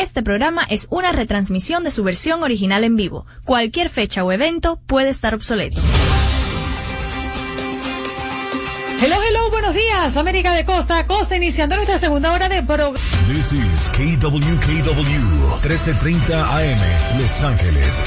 este programa es una retransmisión de su versión original en vivo. Cualquier fecha o evento puede estar obsoleto. Hello, buenos días, América de costa a costa, iniciando nuestra segunda hora de programa. This is KWKW, 1330 AM, Los Ángeles.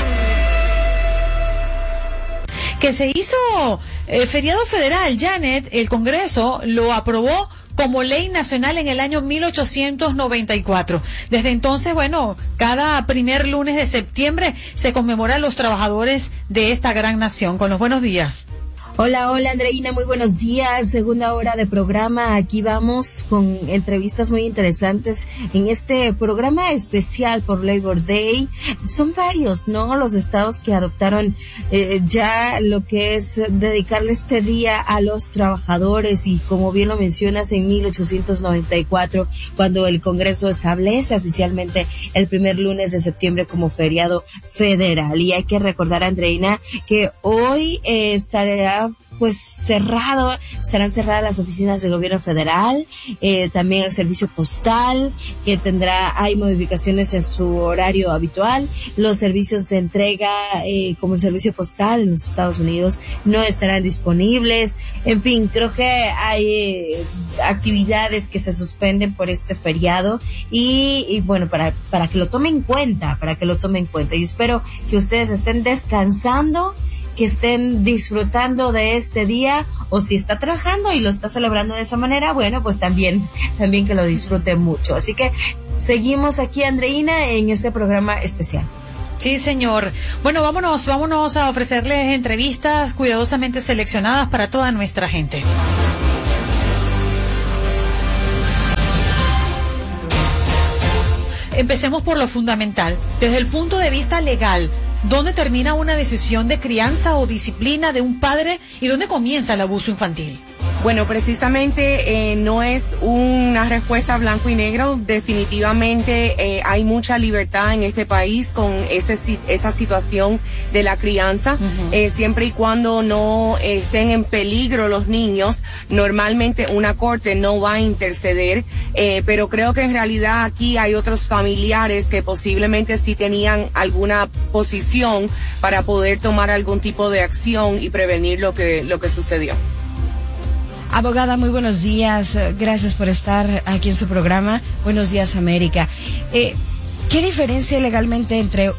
Que se hizo feriado federal, Janet, el Congreso lo aprobó como ley nacional en el año 1894. Desde entonces, bueno, cada primer lunes de septiembre se conmemora a los trabajadores de esta gran nación. Con los buenos días. Hola, Andreina, muy buenos días. Segunda hora de programa. Aquí vamos con entrevistas muy interesantes en este programa especial por Labor Day. Son varios, ¿no? Los estados que adoptaron ya lo que es dedicarle este día a los trabajadores, y como bien lo mencionas, en 1894, cuando el Congreso establece oficialmente el primer lunes de septiembre como feriado federal. Y hay que recordar, Andreina, que hoy estarán cerradas las oficinas del gobierno federal, también el servicio postal, que hay modificaciones en su horario habitual. Los servicios de entrega, como el servicio postal en los Estados Unidos, no estarán disponibles. En fin, creo que hay actividades que se suspenden por este feriado, y bueno, para que lo tomen en cuenta, y espero que ustedes estén descansando, que estén disfrutando de este día, o si está trabajando y lo está celebrando de esa manera, bueno, pues también que lo disfruten mucho. Así que seguimos aquí, Andreina, en este programa especial. Sí, señor. Bueno, vámonos a ofrecerles entrevistas cuidadosamente seleccionadas para toda nuestra gente. Empecemos por lo fundamental. Desde el punto de vista legal, ¿dónde termina una decisión de crianza o disciplina de un padre y dónde comienza el abuso infantil? Bueno, precisamente no es una respuesta blanco y negro. Definitivamente hay mucha libertad en este país con esa situación de la crianza. Siempre y cuando no estén en peligro los niños, normalmente una corte no va a interceder. Pero creo que en realidad aquí hay otros familiares que posiblemente sí tenían alguna posición para poder tomar algún tipo de acción y prevenir lo que sucedió. Abogada, muy buenos días. Gracias por estar aquí en su programa. Buenos días, América. ¿Qué diferencia legalmente entre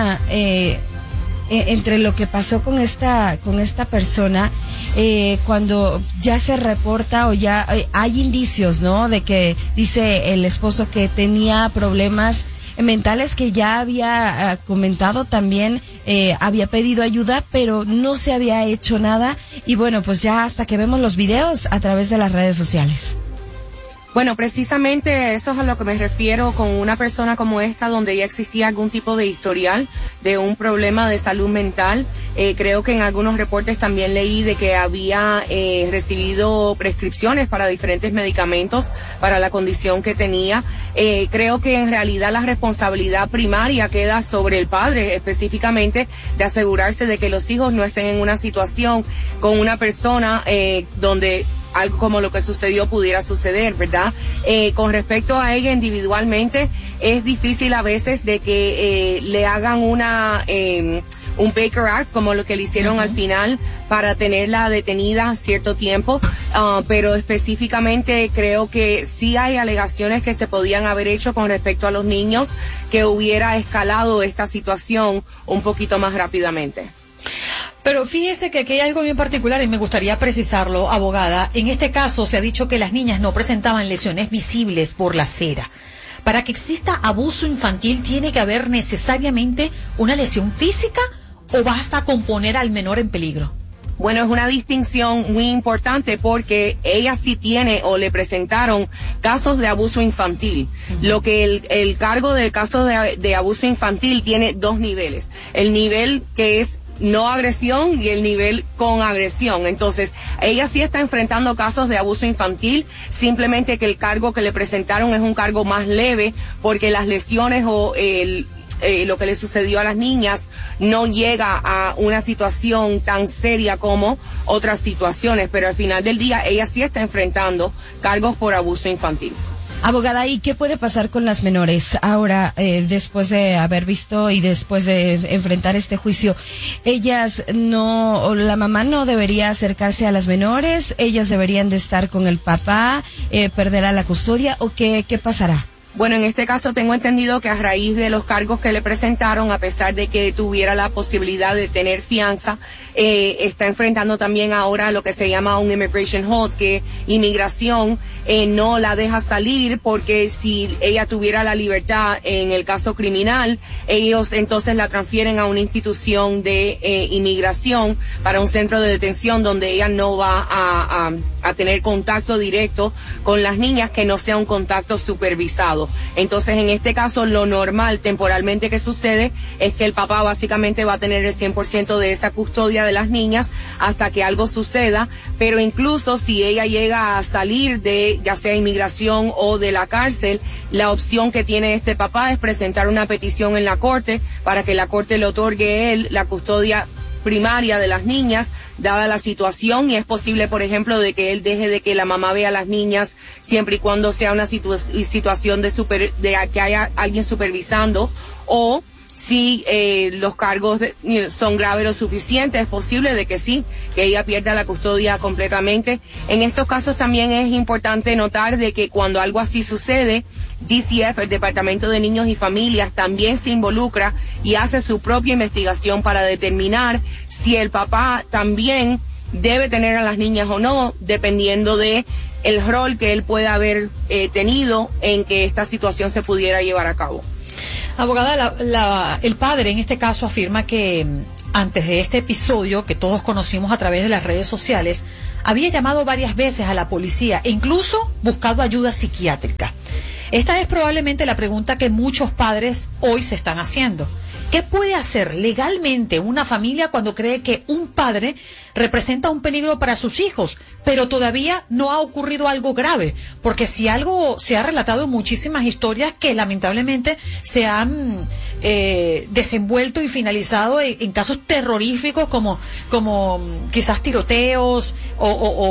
entre lo que pasó con esta persona cuando ya se reporta o ya hay indicios, ¿no? De que dice el esposo que tenía problemas mentales, que ya había comentado también, había pedido ayuda, pero no se había hecho nada, y bueno, pues ya hasta que vemos los videos a través de las redes sociales. Bueno, precisamente eso es a lo que me refiero con una persona como esta, donde ya existía algún tipo de historial de un problema de salud mental. Creo que en algunos reportes también leí de que había recibido prescripciones para diferentes medicamentos para la condición que tenía. Creo que en realidad la responsabilidad primaria queda sobre el padre, específicamente de asegurarse de que los hijos no estén en una situación con una persona donde algo como lo que sucedió pudiera suceder, ¿verdad? Con respecto a ella individualmente, es difícil a veces de que le hagan un Baker Act, como lo que le hicieron al final, para tenerla detenida cierto tiempo, pero específicamente creo que sí hay alegaciones que se podían haber hecho con respecto a los niños, que hubiera escalado esta situación un poquito más rápidamente. Pero fíjese que aquí hay algo bien particular y me gustaría precisarlo, abogada. En este caso se ha dicho que las niñas no presentaban lesiones visibles por la cera. Para que exista abuso infantil, ¿tiene que haber necesariamente una lesión física o basta con poner al menor en peligro? Bueno, es una distinción muy importante porque ella sí tiene o le presentaron casos de abuso infantil. Lo que el cargo del caso de abuso infantil tiene dos niveles. El nivel que es no agresión y el nivel con agresión. Entonces, ella sí está enfrentando casos de abuso infantil, simplemente que el cargo que le presentaron es un cargo más leve porque las lesiones o lo que le sucedió a las niñas no llega a una situación tan seria como otras situaciones, pero al final del día ella sí está enfrentando cargos por abuso infantil. Abogada, ¿y qué puede pasar con las menores ahora, después de haber visto y después de enfrentar este juicio? Ellas no, o la mamá no debería acercarse a las menores, ellas deberían de estar con el papá, perderá la custodia, o qué pasará? Bueno, en este caso tengo entendido que a raíz de los cargos que le presentaron, a pesar de que tuviera la posibilidad de tener fianza, está enfrentando también ahora lo que se llama un immigration hold, que inmigración no la deja salir, porque si ella tuviera la libertad en el caso criminal, ellos entonces la transfieren a una institución de inmigración, para un centro de detención donde ella no va a tener contacto directo con las niñas, que no sea un contacto supervisado. Entonces, en este caso, lo normal temporalmente que sucede es que el papá básicamente va a tener el 100% de esa custodia de las niñas hasta que algo suceda, pero incluso si ella llega a salir de ya sea inmigración o de la cárcel, la opción que tiene este papá es presentar una petición en la corte para que la corte le otorgue a él la custodia primaria de las niñas, dada la situación, y es posible, por ejemplo, de que él deje de que la mamá vea a las niñas siempre y cuando sea una situación de que haya alguien supervisando, o si los cargos son graves lo suficiente, es posible de que sí, que ella pierda la custodia completamente. En estos casos también es importante notar de que cuando algo así sucede, DCF, el Departamento de Niños y Familias, también se involucra y hace su propia investigación para determinar si el papá también debe tener a las niñas o no, dependiendo de el rol que él pueda haber tenido en que esta situación se pudiera llevar a cabo. Abogada, el padre en este caso afirma que antes de este episodio, que todos conocimos a través de las redes sociales, había llamado varias veces a la policía e incluso buscado ayuda psiquiátrica. Esta es probablemente la pregunta que muchos padres hoy se están haciendo. ¿Qué puede hacer legalmente una familia cuando cree que un padre representa un peligro para sus hijos, pero todavía no ha ocurrido algo grave? Porque si algo se ha relatado en muchísimas historias que lamentablemente se han desenvuelto y finalizado en casos terroríficos como quizás tiroteos o